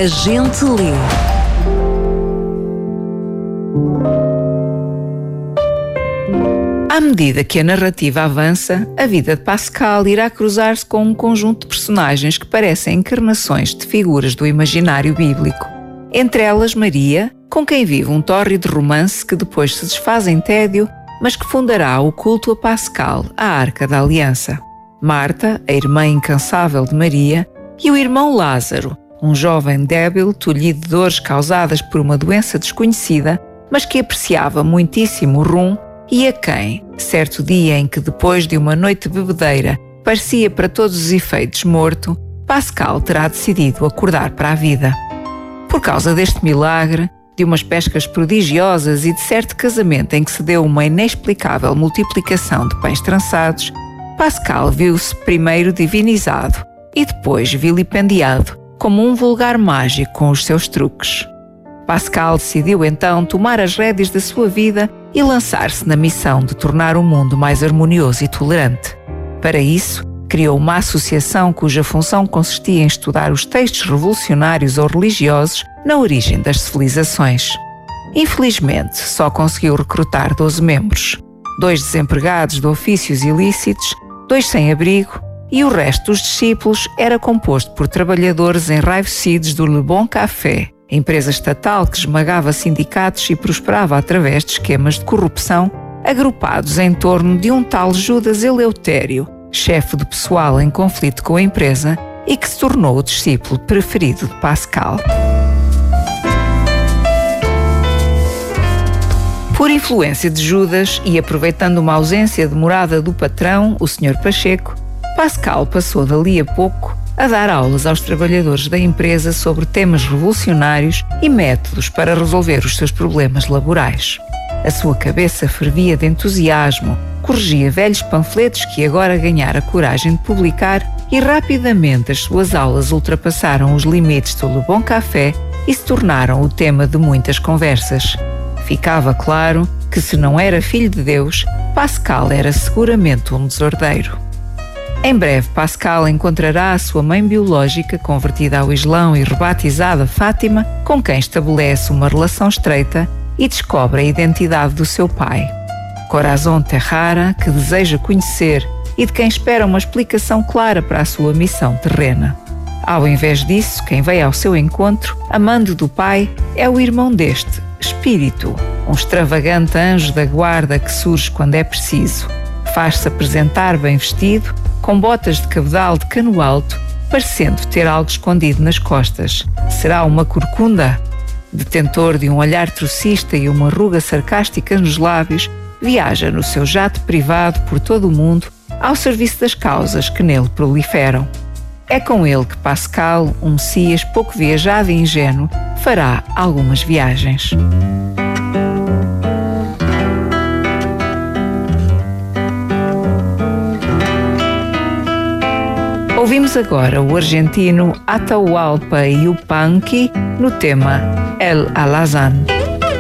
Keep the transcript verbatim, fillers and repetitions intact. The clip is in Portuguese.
A gente lê. À medida que a narrativa avança, a vida de Pascal irá cruzar-se com um conjunto de personagens que parecem encarnações de figuras do imaginário bíblico. Entre elas Maria, com quem vive um tórrido romance que depois se desfaz em tédio, mas que fundará o culto a Pascal, a Arca da Aliança. Marta, a irmã incansável de Maria, e o irmão Lázaro, um jovem débil, tolhido de dores causadas por uma doença desconhecida, mas que apreciava muitíssimo o rum e a quem, certo dia em que depois de uma noite de bebedeira parecia para todos os efeitos morto, Pascal terá decidido acordar para a vida. Por causa deste milagre, de umas pescas prodigiosas e de certo casamento em que se deu uma inexplicável multiplicação de pães trançados, Pascal viu-se primeiro divinizado e depois vilipendiado como um vulgar mágico com os seus truques. Pascal decidiu então tomar as rédeas da sua vida e lançar-se na missão de tornar o mundo mais harmonioso e tolerante. Para isso, criou uma associação cuja função consistia em estudar os textos revolucionários ou religiosos na origem das civilizações. Infelizmente, só conseguiu recrutar doze membros, dois desempregados de ofícios ilícitos, dois sem abrigo, e o resto dos discípulos era composto por trabalhadores enraivecidos do Le Bon Café, empresa estatal que esmagava sindicatos e prosperava através de esquemas de corrupção, agrupados em torno de um tal Judas Eleutério, chefe de pessoal em conflito com a empresa e que se tornou o discípulo preferido de Pascal. Por influência de Judas e aproveitando uma ausência demorada do patrão, o senhor Pacheco, Pascal passou dali a pouco a dar aulas aos trabalhadores da empresa sobre temas revolucionários e métodos para resolver os seus problemas laborais. A sua cabeça fervia de entusiasmo, corrigia velhos panfletos que agora ganhara coragem de publicar e rapidamente as suas aulas ultrapassaram os limites do Le Bon Café e se tornaram o tema de muitas conversas. Ficava claro que, se não era filho de Deus, Pascal era seguramente um desordeiro. Em breve, Pascal encontrará a sua mãe biológica, convertida ao Islão e rebatizada Fátima, com quem estabelece uma relação estreita e descobre a identidade do seu pai. Corazon Terrara, que deseja conhecer e de quem espera uma explicação clara para a sua missão terrena. Ao invés disso, quem veio ao seu encontro, amando do pai, é o irmão deste, Espírito, um extravagante anjo da guarda que surge quando é preciso. Faz-se apresentar bem vestido, com botas de cabedal de cano alto, parecendo ter algo escondido nas costas. Será uma corcunda? Detentor de um olhar trocista e uma ruga sarcástica nos lábios, viaja no seu jato privado por todo o mundo ao serviço das causas que nele proliferam. É com ele que Pascal, um Messias pouco viajado e ingênuo, fará algumas viagens. Ouvimos agora o argentino Atahualpa Yupanqui no tema El Alazán.